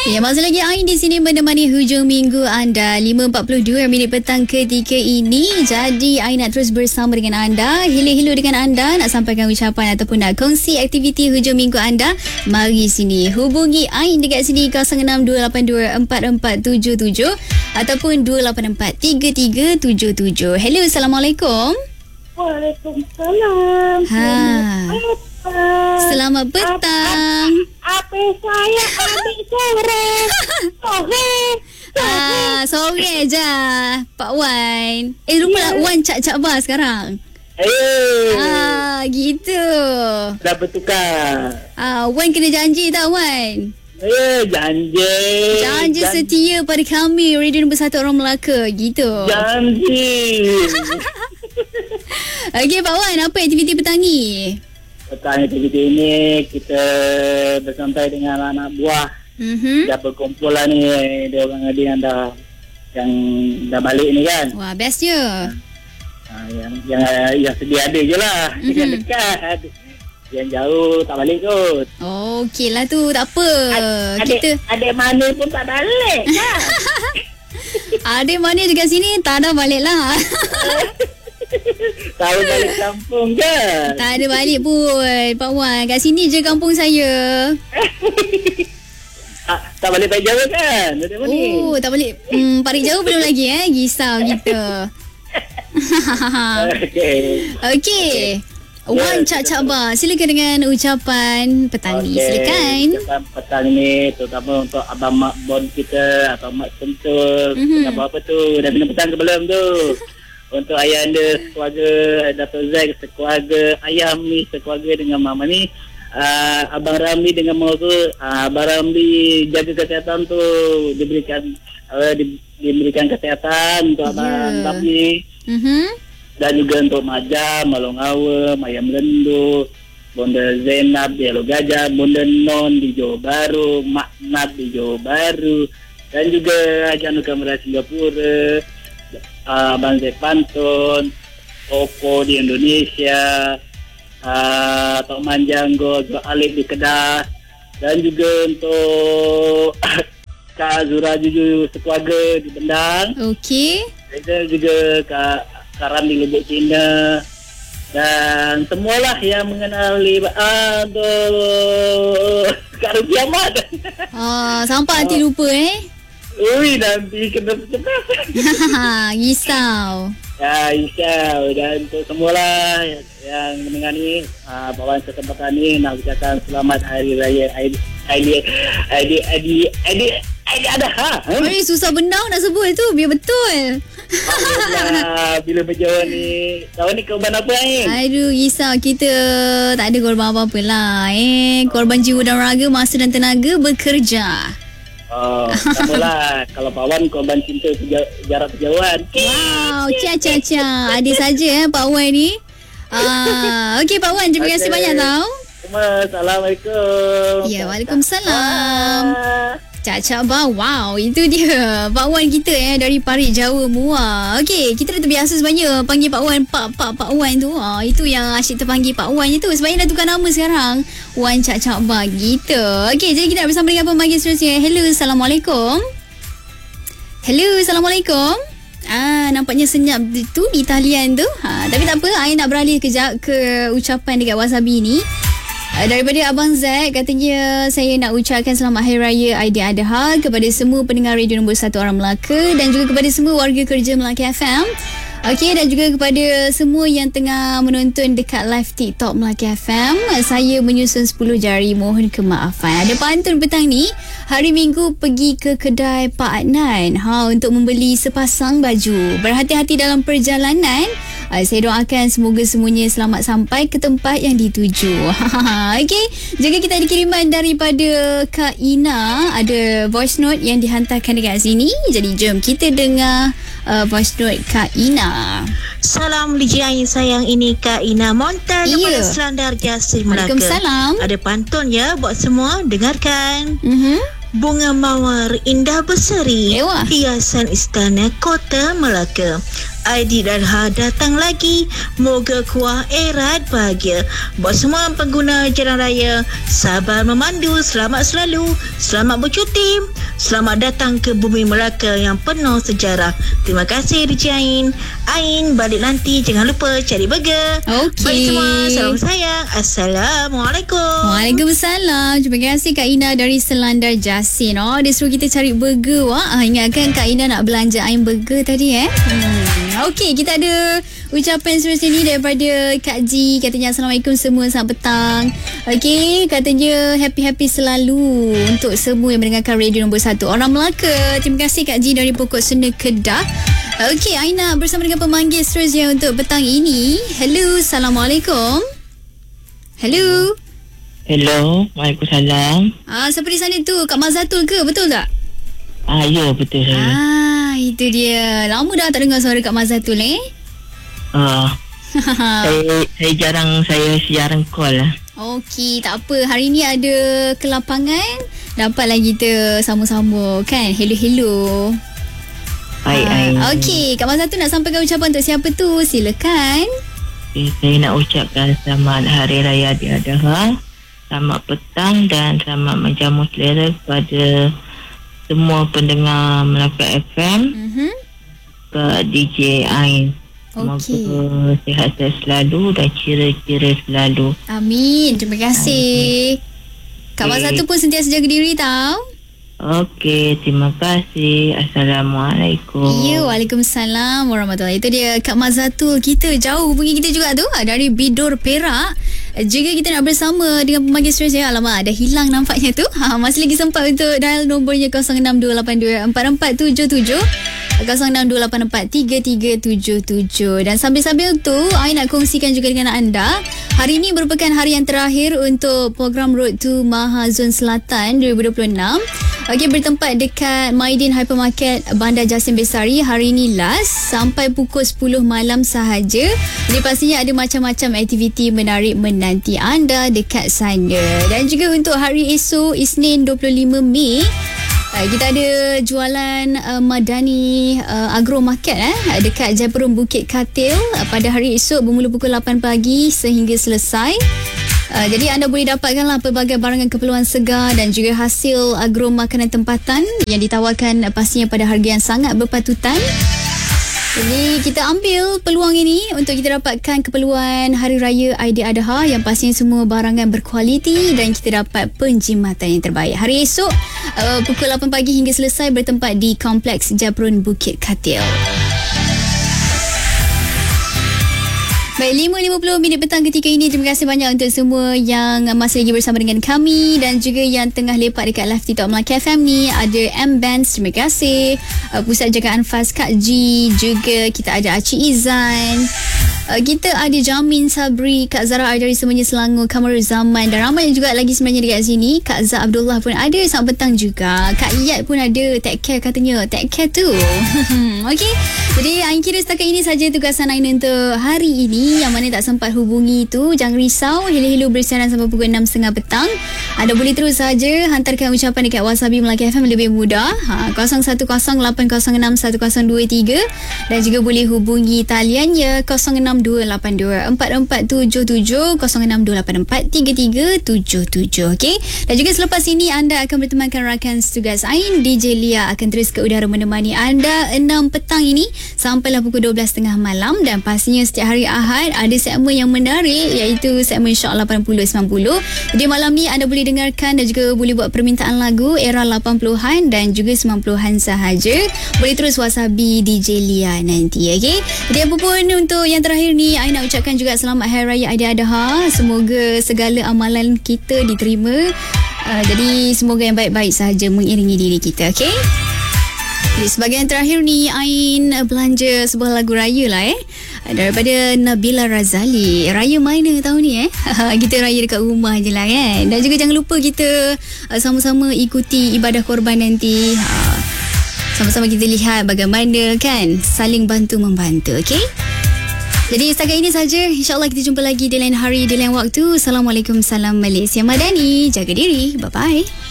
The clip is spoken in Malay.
Ya, masih lagi Ain di sini menemani hujung minggu anda 5.42 minit petang ketika ini. Jadi Ain nak terus bersama dengan anda, hilir-hilir dengan anda, nak sampaikan ucapan ataupun nak kongsi aktiviti hujung minggu anda. Mari sini hubungi Ain dekat sini 0628244477 ataupun 2843377. Hello, Assalamualaikum. Waalaikumsalam. Selamat petang. Apa saya adik sore? Sore je Pak Wan. Lupa Wan cak-cak bar sekarang. Gitu. Dah bertukar. Wan kena janji tak Wan? Janji setia pada kami Radio Nombor 1 Orang Melaka. Gitu. Janji. Okey Pak Wan, apa aktiviti petang ni? Petang aktiviti ini kita bersantai dengan anak buah. Dah berkumpul lah ni. Dia orang ada yang dah balik ni kan. Wah, best je. Yang sedia ada je lah. Yang dekat. Yang jauh tak balik kot. Okey lah tu, tak apa. Adik mana pun tak balik kan. Adik mana dekat sini tak ada balik lah. Tahu balik kampung ke? Tak ada balik pun Pak Wan. Kat sini je kampung saya. Tak balik Parik Jawa kan? Tak balik Parik Jawa belum lagi Gisau kita. Okey. Wan cak-cak bar, silakan dengan ucapan petang ni. Silakan. Ucapan petang ni terutama untuk abang mak bon kita atau mak sentul. Apa tu? Dah minum petang ke belum tu? Untuk ayah anda sekeluarga, Dato' Zack sekeluarga, ayah Mi sekeluarga dengan mama ni, Abang Ramli dengan mak tu, Abang Ramli jaga kesihatan tu, diberikan kesihatan untuk Abang Ramli. Dan juga untuk Mak Jam, Malong Awa, Maya Melendu, Bonda Zainab di Alo Gajah, Bonda Non di Johor Bahru, Mak Nat di Johor Bahru, dan juga Haji Anu Kamera Singapura, Abang Zek Pantun, Opo di Indonesia, Tok Manjanggo, Zul Alif di Kedah, dan juga untuk Kak Zura Juju sekeluarga di Bendang. Okey. Dan juga Kak Karam di Lubuk Cina, dan semualah yang mengenali Kak Rupi Ahmad. Sampai nanti lupa Nanti kena cepat. Risau. Risau. Dan untuk semualah yang mendengar ni, Pak Wan kesempatan ni nak ucapkan selamat Hari Raya Aidiladha. Susah benar nak sebut tu biar betul. Bila berjauh ni, tahun ni korban apa ni? Aduh, risau. Kita tak ada korban apa-apa lah korban jiwa dan raga, masa dan tenaga bekerja. Tak apalah. Kalau Pak Wan korban cinta jarak kejauhan. Wow, cia-cia-cia. Ada saja Pak Wan ni. Okey Pak Wan, terima kasih banyak tau. Assalamualaikum. Ya, Waalaikumsalam. Cak-cak bar. Wow, itu dia Pak Wan kita dari Parik Jawa Muar. Okey, kita dah terbiasa sebenarnya panggil Pak Wan Pak Wan tu. Itu yang asyik terpanggil Pak Wan je tu. Sebenarnya dah tukar nama sekarang, Wan cak-cak bar gitu. Okey, jadi kita nak bersama dengan pembagian seterusnya. Hello, Assalamualaikum. Hello, Assalamualaikum. Nampaknya senyap tu di talian tu. Tapi tak apa, I nak beralih kejap ke ucapan dekat Wasabi ni. Daripada Abang Zack, katanya saya nak ucapkan selamat Hari Raya Aidiladha kepada semua pendengar Radio Nombor 1 Orang Melaka dan juga kepada semua warga kerja Melaka FM. Okey, dan juga kepada semua yang tengah menonton dekat live TikTok Melaka FM. Saya menyusun 10 jari, mohon kemaafan. Ada pantun petang ni, hari Minggu pergi ke kedai Pak Adnan untuk membeli sepasang baju. Berhati-hati dalam perjalanan. Saya doakan semoga semuanya selamat sampai ke tempat yang dituju. Okey, juga kita ada kiriman daripada Kak Ina. Ada voice note yang dihantarkan dekat sini. Jadi jom kita dengar voice note Kak Ina. Salam DJ Ain sayang, ini Kak Ina Montar daripada Selandar Jasir Melaka. Waalaikumsalam. Ada pantun ya buat semua, dengarkan. Bunga mawar indah berseri, hiasan istana kota Melaka. Aidiladha datang lagi. Moga kuah erat bahagia. Buat semua pengguna jalan raya, sabar memandu, selamat selalu, selamat bercuti, selamat datang ke bumi Melaka yang penuh sejarah. Terima kasih DJ Ain. Ain balik nanti, jangan lupa cari burger. Okey. Baik semua, salam sayang. Assalamualaikum. Waalaikumsalam. Terima kasih Kak Ina dari Selandar Jasin. Dia suruh kita cari burger. Wah, ingatkan Kak Ina nak belanja Ain burger tadi Okey, kita ada ucapan seterusnya ni daripada Kak Ji. Katanya Assalamualaikum semua, selamat petang. Okey, katanya happy-happy selalu untuk semua yang mendengarkan radio nombor 1 Orang Melaka. Terima kasih Kak Ji dari Pokok Sena Kedah. Okey, Aina bersama dengan pemanggil seterusnya untuk petang ini. Hello, Assalamualaikum. Hello. Hello, Waalaikumsalam. Siapa di sana tu? Kak Mazatul ke? Betul tak? Ya, betul saya. Itu dia. Lama dah tak dengar suara Kak Mazatul Saya jarang call lah. Okey, tak apa. Hari ni ada kelapangan. Dapatlah kita sama-sama kan. Hello. Baik. Okey, Kak Mazatul nak sampaikan ucapan untuk siapa tu? Silakan. Saya nak ucapkan selamat Hari Raya Aidiladha, selamat petang dan selamat menjamu selera kepada semua pendengar Melaka FM, ke DJ Ain. Semoga sihat-sihat selalu dan cira-cira selalu. Amin. Terima kasih. Kak Mazatul pun sentiasa jaga diri tau. Okey, terima kasih. Assalamualaikum. Ya, Waalaikumsalam warahmatullahi. Itu dia Kak Mazatul. Kita jauh hubungi kita juga tu dari Bidor, Perak. Juga kita nak bersama dengan pemanggil seterusnya. Alamak, dah hilang nampaknya tu. Masih lagi sempat untuk dial nombornya 0628244777, 0628433377. Dan sambil-sambil tu, I nak kongsikan juga dengan anda. Hari ini merupakan hari yang terakhir untuk program Road to Mahazon Selatan 2026. Okey, bertempat dekat Maidin Hypermarket Bandar Jasin Besari. Hari ini last sampai pukul 10 malam sahaja. Jadi pastinya ada macam-macam aktiviti menarik menanti anda dekat sana. Dan juga untuk hari esok, Isnin 25 Mei, kita ada jualan Madani Agro Market dekat Jaipur Bukit Katil pada hari esok bermula pukul 8 pagi sehingga selesai. Jadi anda boleh dapatkanlah pelbagai barangan keperluan segar dan juga hasil agro makanan tempatan yang ditawarkan pastinya pada harga yang sangat berpatutan. Jadi kita ambil peluang ini untuk kita dapatkan keperluan Hari Raya Aidiladha yang pastinya semua barangan berkualiti dan kita dapat penjimatan yang terbaik. Hari esok pukul 8 pagi hingga selesai bertempat di Kompleks Japrun Bukit Katil. Baik, 5.50 petang ketika ini. Terima kasih banyak untuk semua yang masih lagi bersama dengan kami dan juga yang tengah lepak dekat live TikTok Melaka FM ni. Ada M-Bands, terima kasih. Pusat Jagaan Fas Kak G. Juga kita ada Acik Izan. Kita ada Jamin Sabri, Kak Zara dari semuanya Selangor, Kamarul Zaman dan ramai juga lagi sebenarnya dekat sini. Kak Zah Abdullah pun ada, selamat petang juga. Kak Iyad pun ada, take care katanya. Take care tu. Okey, jadi Ain kira setakat ini saja tugasan Ain untuk hari ini. Yang mana tak sempat hubungi tu, jangan risau. Hello bersiaran sampai pukul 6.30 petang. Anda boleh terus saja hantarkan ucapan dekat WhatsApp Melaka FM lebih mudah. 0108061023 dan juga boleh hubungi taliannya 0628244777, 0628433377. Okey. Dan juga selepas ini anda akan bertemankan rakan setugas Ain, DJ Lia akan terus ke udara menemani anda 6 petang ini sampailah pukul 12.30 malam. Dan pastinya setiap hari Ahad ada segmen yang menarik iaitu segmen Shock 80-90. Jadi malam ni anda boleh dengarkan dan juga boleh buat permintaan lagu era 80-an dan juga 90-an sahaja. Boleh terus wasabi DJ Lia nanti. Okey. Jadi apa pun untuk yang terakhir ni, I nak ucapkan juga selamat Hari Raya Aidiladha. Semoga segala amalan kita diterima. Jadi semoga yang baik-baik sahaja mengiringi diri kita. Okey. Jadi sebagai yang terakhir ni, Ain belanja sebuah lagu raya lah daripada Nabila Razali. Raya mana tahun ni kita raya dekat rumah je lah kan. Dan juga jangan lupa kita sama-sama ikuti ibadah korban nanti. Sama-sama kita lihat bagaimana kan saling bantu-membantu. Okey. Jadi setakat ini saja. InsyaAllah kita jumpa lagi di lain hari, di lain waktu. Assalamualaikum, salam Malaysia Madani. Jaga diri. Bye-bye.